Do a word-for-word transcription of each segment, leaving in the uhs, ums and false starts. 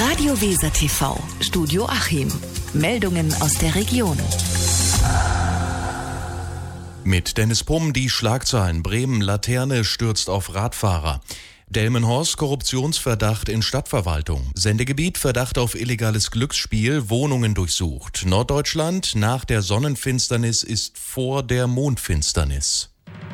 Radio Weser T V, Studio Achim. Meldungen aus der Region. Mit Dennis Pumm die Schlagzeilen. Bremen, Laterne stürzt auf Radfahrer. Delmenhorst, Korruptionsverdacht in Stadtverwaltung. Sendegebiet, Verdacht auf illegales Glücksspiel, Wohnungen durchsucht. Norddeutschland, nach der Sonnenfinsternis ist vor der Mondfinsternis.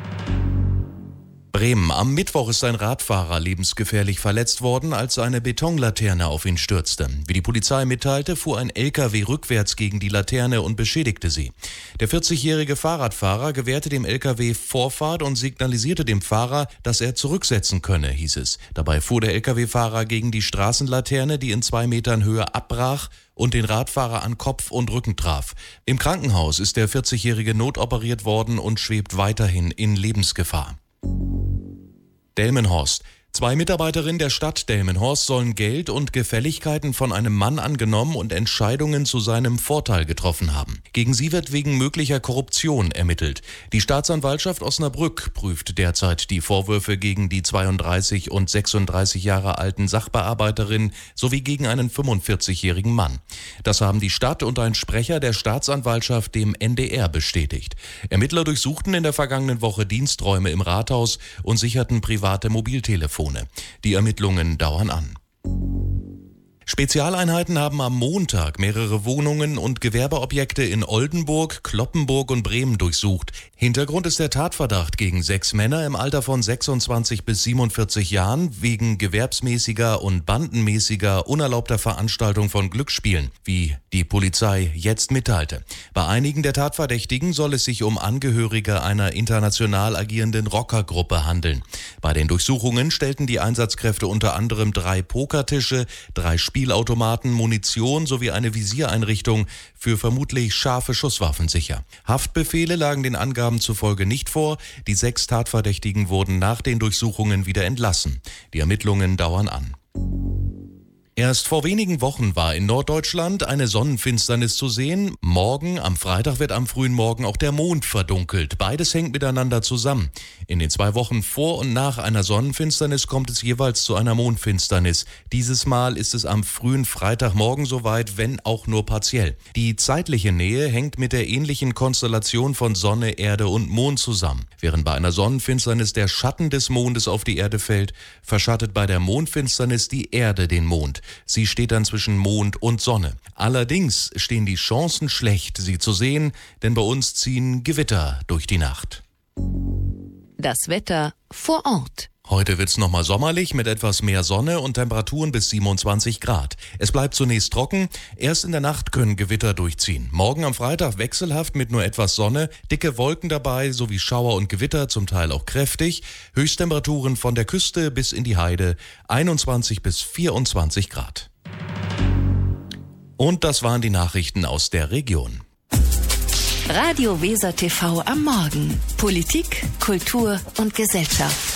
Bremen. Am Mittwoch ist ein Radfahrer lebensgefährlich verletzt worden, als eine Betonlaterne auf ihn stürzte. Wie die Polizei mitteilte, fuhr ein L K W rückwärts gegen die Laterne und beschädigte sie. Der vierzigjährige Fahrradfahrer gewährte dem L K W Vorfahrt und signalisierte dem Fahrer, dass er zurücksetzen könne, hieß es. Dabei fuhr der L K W-Fahrer gegen die Straßenlaterne, die in zwei Metern Höhe abbrach und den Radfahrer an Kopf und Rücken traf. Im Krankenhaus ist der vierzigjährige notoperiert worden und schwebt weiterhin in Lebensgefahr. Delmenhorst. Zwei Mitarbeiterinnen der Stadt Delmenhorst sollen Geld und Gefälligkeiten von einem Mann angenommen und Entscheidungen zu seinem Vorteil getroffen haben. Gegen sie wird wegen möglicher Korruption ermittelt. Die Staatsanwaltschaft Osnabrück prüft derzeit die Vorwürfe gegen die zweiunddreißig und sechsunddreißig Jahre alten Sachbearbeiterin sowie gegen einen fünfundvierzigjährigen Mann. Das haben die Stadt und ein Sprecher der Staatsanwaltschaft dem N D R bestätigt. Ermittler durchsuchten in der vergangenen Woche Diensträume im Rathaus und sicherten private Mobiltelefone. Die Ermittlungen dauern an. Spezialeinheiten haben am Montag mehrere Wohnungen und Gewerbeobjekte in Oldenburg, Cloppenburg und Bremen durchsucht. Hintergrund ist der Tatverdacht gegen sechs Männer im Alter von sechsundzwanzig bis siebenundvierzig Jahren wegen gewerbsmäßiger und bandenmäßiger unerlaubter Veranstaltung von Glücksspielen, wie die Polizei jetzt mitteilte. Bei einigen der Tatverdächtigen soll es sich um Angehörige einer international agierenden Rockergruppe handeln. Bei den Durchsuchungen stellten die Einsatzkräfte unter anderem drei Pokertische, drei Spielautomaten, Munition sowie eine Visiereinrichtung für vermutlich scharfe Schusswaffen sicher. Haftbefehle lagen den Angaben zufolge nicht vor. Die sechs Tatverdächtigen wurden nach den Durchsuchungen wieder entlassen. Die Ermittlungen dauern an. Erst vor wenigen Wochen war in Norddeutschland eine Sonnenfinsternis zu sehen. Morgen, am Freitag, wird am frühen Morgen auch der Mond verdunkelt. Beides hängt miteinander zusammen. In den zwei Wochen vor und nach einer Sonnenfinsternis kommt es jeweils zu einer Mondfinsternis. Dieses Mal ist es am frühen Freitagmorgen soweit, wenn auch nur partiell. Die zeitliche Nähe hängt mit der ähnlichen Konstellation von Sonne, Erde und Mond zusammen. Während bei einer Sonnenfinsternis der Schatten des Mondes auf die Erde fällt, verschattet bei der Mondfinsternis die Erde den Mond. Sie steht dann zwischen Mond und Sonne. Allerdings stehen die Chancen schlecht, sie zu sehen, denn bei uns ziehen Gewitter durch die Nacht. Das Wetter vor Ort. Heute wird's nochmal sommerlich mit etwas mehr Sonne und Temperaturen bis siebenundzwanzig Grad. Es bleibt zunächst trocken, erst in der Nacht können Gewitter durchziehen. Morgen am Freitag wechselhaft mit nur etwas Sonne, dicke Wolken dabei sowie Schauer und Gewitter, zum Teil auch kräftig. Höchsttemperaturen von der Küste bis in die Heide, einundzwanzig bis vierundzwanzig Grad. Und das waren die Nachrichten aus der Region. Radio Weser T V am Morgen. Politik, Kultur und Gesellschaft.